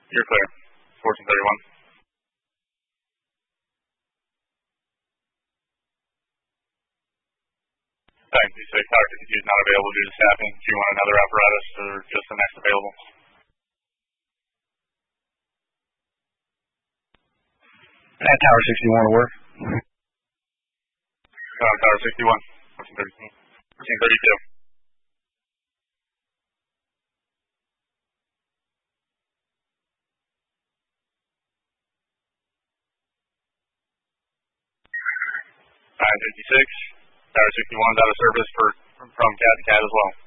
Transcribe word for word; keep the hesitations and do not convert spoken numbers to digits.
You're clear. fourteen thirty-one. Thank you. Say Tower fifty-two is not available due to staffing. Do you want another apparatus or just the next available? At Tower sixty-one will work. Uh, Tower sixty-one. fourteen thirty-two. fourteen thirty-two. nine fifty-six. Tower sixty-one is out of service for from cat to cat as well.